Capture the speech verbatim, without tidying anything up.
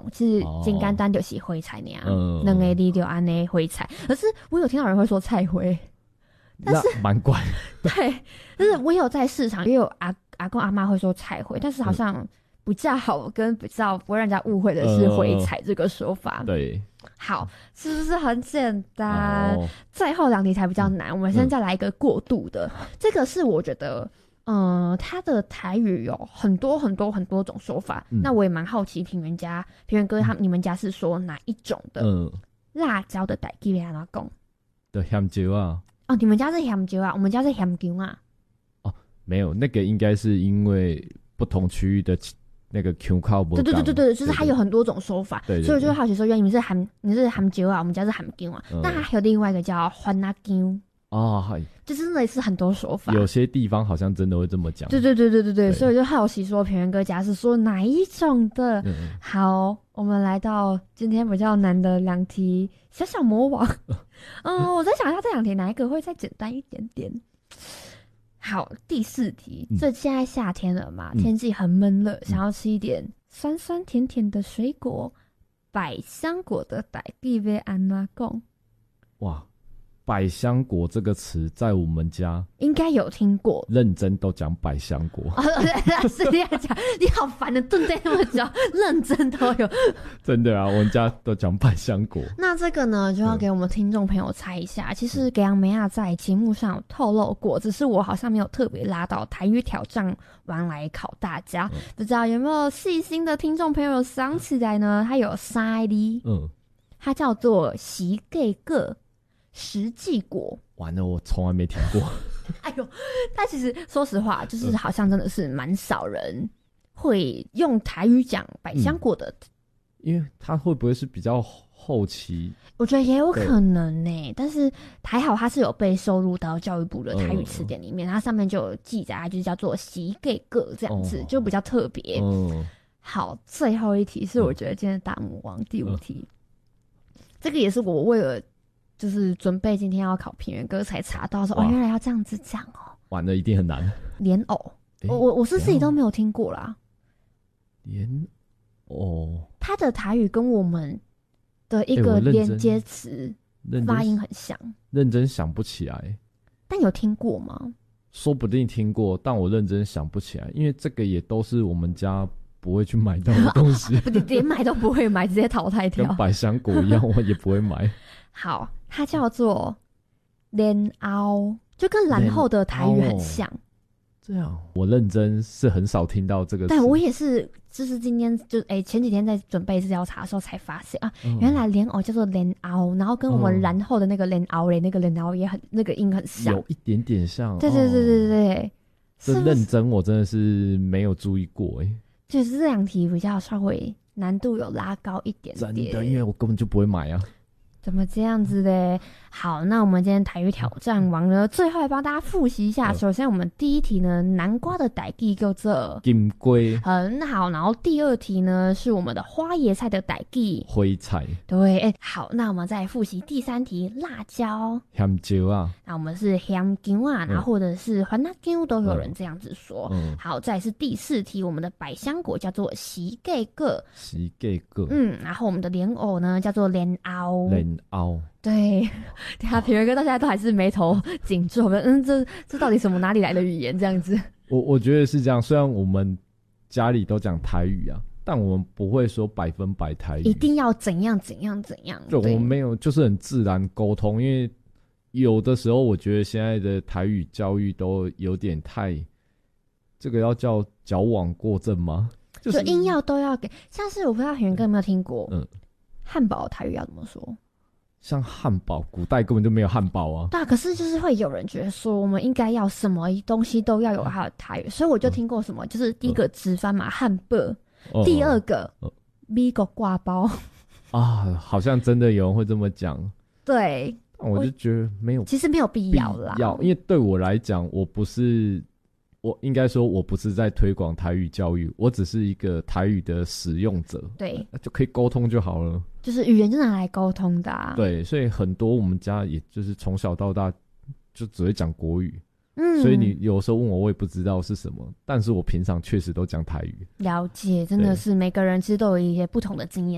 其实简简单就是灰菜那样，两、嗯、个字就安尼灰菜。可是我有听到人会说菜灰，但是蛮怪。 对，但是我有在市场也有阿阿公阿妈会说菜灰，但是好像比较好跟比较不会让人家误会的是灰菜这个说法。 呃、对， 好，是不是很简单？哦、最后两题才比较难，嗯、我们现在再来一个过渡的，嗯、这个是我觉得。嗯，它的台语有很多很多很多种说法，嗯、那我也蛮好奇平原家平原哥他、嗯、你们家是说哪一种的？嗯，辣椒的台语要怎么讲？ 的香蕉啊。 哦，你们家是香蕉啊，我们家是香蕉啊。 哦，没有，那个应该是因为不同区域的那个腔口不一样。 对对对对对，就是它有很多种说法，对对对，所以我就好奇说，原来你们是含你是香蕉啊，我们家是香蕉啊，嗯、那还有另外一个叫番辣椒。 哦，嗨， 就是类似很多说法， 有些地方好像真的会这么讲。 对对对对对对，所以我就好奇说，平原哥家是说哪一种的？嗯、好，我们来到今天比较难的两题，小小魔王。嗯，我在想一下这两题哪一个会再简单一点点。好，第四题，嗯、这现在夏天了嘛，天气很闷热，嗯、想要吃一点酸酸甜甜的水果，百香果的台语要安怎讲？哇！ 百香果这个词在我们家应该有听过， 认真都讲百香果。 哦，对，是这样讲，你好烦的，顿对那么久，认真都有。 真的啊，我们家都讲百香果。 那这个呢，就要给我们听众朋友猜一下。嗯、其实给杨梅亚在节目上有透露过，只是我好像没有特别拉到台语挑战完来考大家，嗯、不知道有没有细心的听众朋友想起来呢？它有三个，嗯，它叫做喜给个。实际果， 完了，我从来没听过。 哎呦，但其实说实话，就是好像真的是蛮少人会用台语讲百香果的，嗯、 因为它会不会是比较后期？ 我觉得也有可能呢、欸，但是还好它是有被收录到教育部的台语词典里面，嗯、它上面就有记载，就是叫做喜给个这样子，哦、就比较特别。嗯，好，最后一题是我觉得今天的大魔王，嗯、第五题，嗯、这个也是我为了。就是准备今天要考平原哥才查到说哦，原来要这样子讲哦， 完了一定很难。 莲藕，我我我是自己都没有听过啦。 莲藕， 它的台语跟我们的一个连接词发音很像， 认真想不起来。 但有听过吗？ 说不定听过，但我认真想不起来，因为这个也都是我们家不会去买到的东西， 连买都不会买，直接淘汰掉。 跟百香果一样，我也不会买。 好，它叫做莲藕，就跟然后的台语很像。 这样，我认真是很少听到这个词。 对，我也是，就是今天就哎、欸、前几天在准备资料查的时候才发现啊，嗯、原来莲藕叫做莲藕，然后跟我们然后的那个莲藕嘞，那个莲藕也很那个音很像， 有一点点像。 对对对对对对， 这认真我真的是没有注意过哎、欸。 就是这两题比较稍微难度有拉高一点点， 真的，因为我根本就不会买啊。 怎么这样子嘞？好，那我们今天台语挑战完了，最后来帮大家复习一下。首先，我们第一题呢，南瓜的台语叫做金龟， 很好。然后第二题呢，是我们的花椰菜的台语灰菜。 对，哎，好，那我们再复习第三题，辣椒香蕉啊。 那我们是香蕉啊，然后或者是番辣椒都有人这样子说。嗯、好，再来是第四题，我们的百香果叫做喜给个， 喜给个。 嗯，然后我们的莲藕呢叫做莲藕。 莲藕。 对，等下平原哥到现在都还是眉头紧皱的，嗯，这这到底什么哪里来的语言这样子？ 我我觉得是这样，虽然我们家里都讲台语啊，但我们不会说百分百台语， 一定要怎样怎样怎样。 对，我们没有，就是很自然沟通，因为有的时候我觉得现在的台语教育都有点太，这个要叫矫枉过正吗？ 就是、就硬要都要给，像是我不知道平原哥有没有听过，嗯，汉堡台语要怎么说？ 像汉堡，古代根本就没有汉堡啊。 对啊，可是就是会有人觉得说，我们应该要什么东西都要有它的台语，所以我就听过什么，嗯、就是第一个直翻嘛，汉堡、嗯；第二个米国挂包啊，好像真的有人会这么讲。 对， 我就觉得没有， 其实没有必要啦。 要，因为对我来讲，我不是。我应该说，我不是在推广台语教育，我只是一个台语的使用者， 对， 就可以沟通就好了。 就是语言就拿来沟通的啊。 对，所以很多我们家也就是从小到大就只会讲国语，嗯，所以你有时候问我，我也不知道是什么，但是我平常确实都讲台语。 了解，真的是每个人其实都有一些不同的经验。